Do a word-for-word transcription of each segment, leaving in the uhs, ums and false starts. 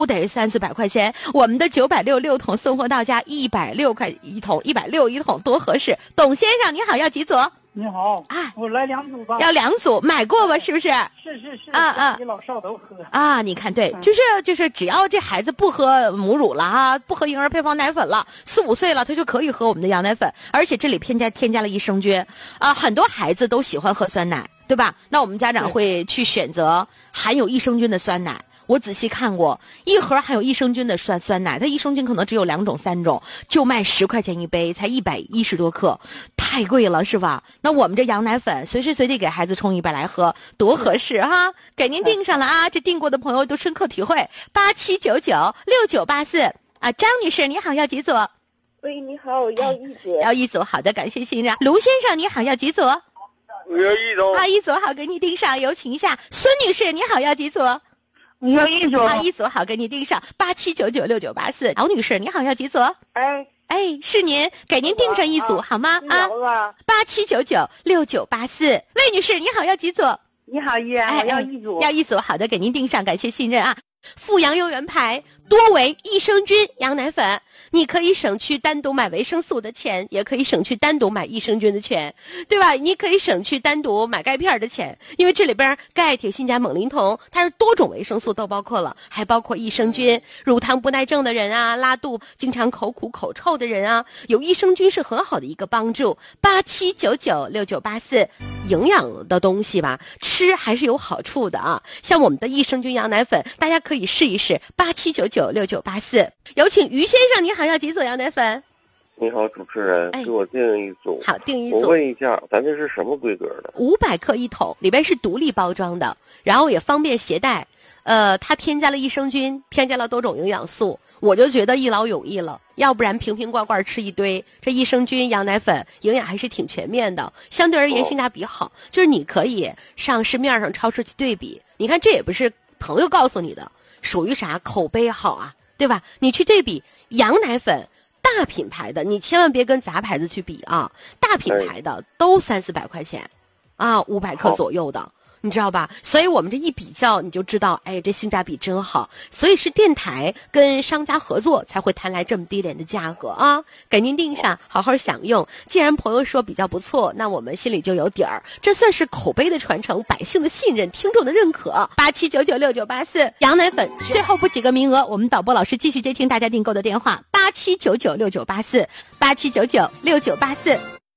不得三四百块钱，我们的九百六六桶送货到家，一百六块一桶，一百六一桶多合适。董先生你好，要几组？ 你好啊， 我来两组吧。 要两组，买过吧？是不是？ 是是是， 啊啊， 给老少都喝啊！你看对，就是就是，只要这孩子不喝母乳了啊，不喝婴儿配方奶粉了，四五岁了，他就可以喝我们的羊奶粉，而且这里添加添加了益生菌啊，很多孩子都喜欢喝酸奶，对吧？那我们家长会去选择含有益生菌的酸奶。我仔细看过一盒含有益生菌的酸酸奶，它益生菌可能只有两种三种，就卖十块钱一杯，才一百一十多克，太贵了是吧？那我们这羊奶粉随时随地给孩子冲一杯来喝，多合适哈！给您订上了啊，这订过的朋友都深刻体会。八七九九六九八四啊，张女士你好，要几组？ 喂，你好，我要一组。 要一组，好的，感谢信任。卢先生你好，要几组？ 我要一组。 好，一组好，给你订上，有请一下。孙女士你好，要几组？ 你要一组啊，一组好，给你订上八七九九六九八四。姚女士，你好，要几组？ 哎哎，是您，给您订上一组、啊、好吗？啊，八七九九六九八四。魏女士，你好，要几组？ 你好，依然，我要一组， 要一组，好的，给您订上，感谢信任啊。富阳幼园牌多维益生菌羊奶粉，你可以省去单独买维生素的钱，也可以省去单独买益生菌的钱，对吧？你可以省去单独买钙片的钱，因为这里边钙、铁、锌、钾、锰、磷、铜，它是多种维生素都包括了，还包括益生菌。乳糖不耐症的人啊，拉肚经常口苦口臭的人啊，有益生菌是很好的一个帮助。八七九九六九八四，营养的东西吧，吃还是有好处的啊。像我们的益生菌羊奶粉，大家可以试一试。八七九九六九八四，有请于先生，你好，要几组羊奶粉？ 你好，主持人， 哎、 给我订一组。 好，订一组。 我问一下，咱这是什么规格的？ 五百克一桶，里边是独立包装的，然后也方便携带。呃，它添加了益生菌，添加了多种营养素，我就觉得一劳永逸了。要不然瓶瓶罐罐吃一堆，这益生菌羊奶粉营养还是挺全面的，相对而言性价比好。哦、就是你可以上市面上超市去对比，你看这也不是朋友告诉你的，属于啥口碑好啊，对吧？你去对比羊奶粉大品牌的，你千万别跟杂牌子去比啊，大品牌的都三四百块钱啊，五百克左右的。你知道吧？所以我们这一比较，你就知道，哎，这性价比真好。所以是电台跟商家合作才会谈来这么低廉的价格啊！给您订上，好好享用。既然朋友说比较不错，那我们心里就有底儿。这算是口碑的传承，百姓的信任，听众的认可。八七九九六九八四，羊奶粉最后不几个名额，我们导播老师继续接听大家订购的电话，八七九九六九八四，八七九九六九八四。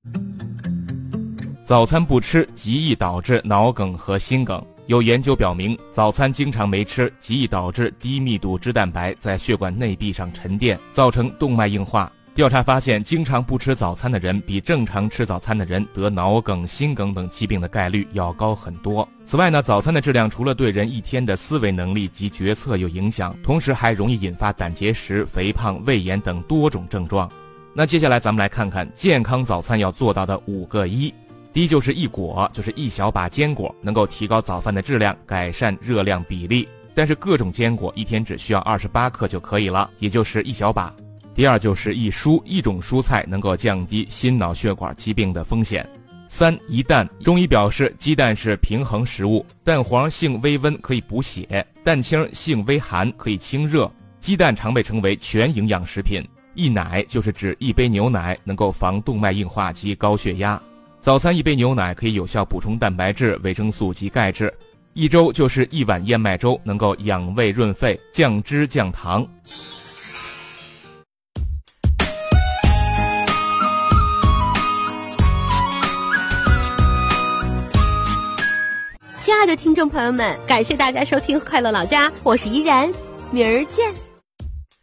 早餐不吃极易导致脑梗和心梗。有研究表明，早餐经常没吃极易导致低密度脂蛋白在血管内壁上沉淀，造成动脉硬化。调查发现，经常不吃早餐的人比正常吃早餐的人得脑梗、心梗等疾病的概率要高很多。此外呢，早餐的质量除了对人一天的思维能力及决策有影响，同时还容易引发胆结石、肥胖、胃炎等多种症状。那接下来咱们来看看健康早餐要做到的五个一。第一就是一果，就是一小把坚果，能够提高早饭的质量，改善热量比例。但是各种坚果一天只需要二十八克就可以了，也就是一小把。第二就是一蔬，一种蔬菜能够降低心脑血管疾病的风险。三一蛋，中医表示鸡蛋是平衡食物，蛋黄性微温可以补血，蛋清性微寒可以清热。鸡蛋常被称为全营养食品。一奶就是指一杯牛奶，能够防动脉硬化及高血压。早餐一杯牛奶可以有效补充蛋白质、维生素及钙质。一粥就是一碗燕麦粥，能够养胃润肺、降脂降糖。 亲爱的听众朋友们，感谢大家收听《快乐老家》，我是依然，明儿见。